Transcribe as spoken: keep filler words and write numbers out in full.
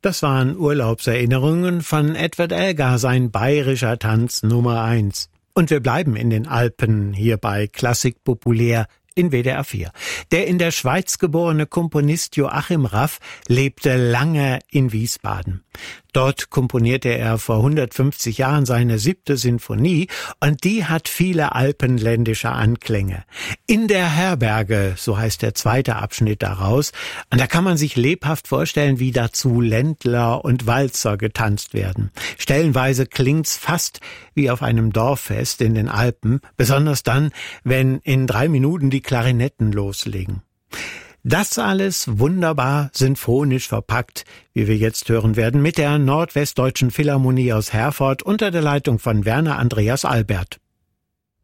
Das waren Urlaubserinnerungen von Edward Elgar, sein bayerischer Tanz Nummer eins. Und wir bleiben in den Alpen, hier bei Klassik populär in W D R vier. Der in der Schweiz geborene Komponist Joachim Raff lebte lange in Wiesbaden. Dort komponierte er vor hundertfünfzig Jahren seine siebte Sinfonie und die hat viele alpenländische Anklänge. In der Herberge, so heißt der zweite Abschnitt daraus, und da kann man sich lebhaft vorstellen, wie dazu Ländler und Walzer getanzt werden. Stellenweise klingt's fast wie auf einem Dorffest in den Alpen, besonders dann, wenn in drei Minuten die Klarinetten loslegen. Das alles wunderbar sinfonisch verpackt, wie wir jetzt hören werden, mit der Nordwestdeutschen Philharmonie aus Herford unter der Leitung von Werner Andreas Albert.